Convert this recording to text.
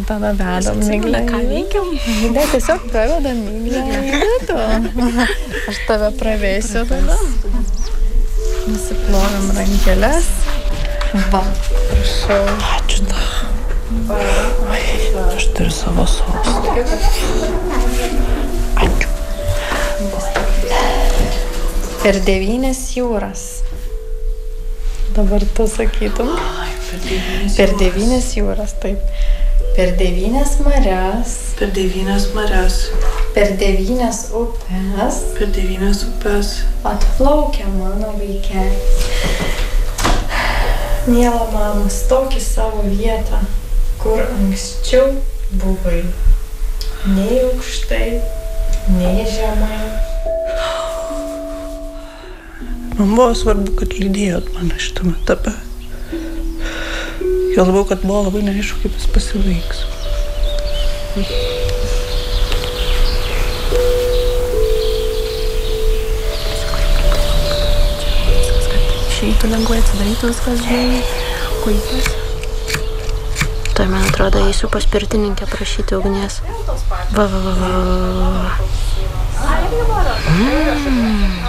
tada vedam Miglę. Ką veikiam? Ne, tiesiog pravedam Miglę į vidų. Aš tave pravėsiu tada. Nusiplovėm rankeles. Va, prašau. Ačiū tau. Aš turiu savo sostą. Ačiū. Per 9 jūras. Dabar tu sakytum. Per 9 jūras, taip. Per 9 marias. Per 9 marias. Per 9 upes. Per 9 upes. Atplaukia mano vaikelis. Miela mama, stok į savo vietą, kur anksčiau buvai. Nei aukštai, nei žemai. Man buvo svarbu, kad lydėjot mane šitame etape. Jo labiau, kad buvo labai neaišku, kaip jis pasibaigs. Išeitų lengvai, atsidarytų viskas, žinai, kuipas. Tai, man atrodo, eisiu pas pirtininkę prašyti ugnies. Va.